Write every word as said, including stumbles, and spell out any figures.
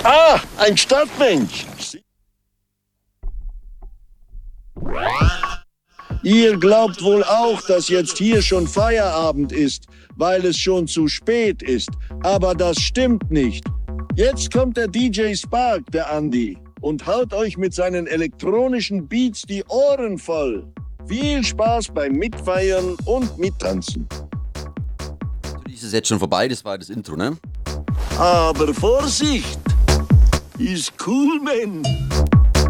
Ah, ein Stadtmensch. Ihr glaubt wohl auch, dass jetzt hier schon Feierabend ist, weil es schon zu spät ist. Aber das stimmt nicht. Jetzt kommt der D J Spark, der Andi, und haut euch mit seinen elektronischen Beats die Ohren voll. Viel Spaß beim Mitfeiern und Mittanzen. Das ist jetzt schon vorbei, das war das Intro, ne? Aber Vorsicht! Ist cool, man!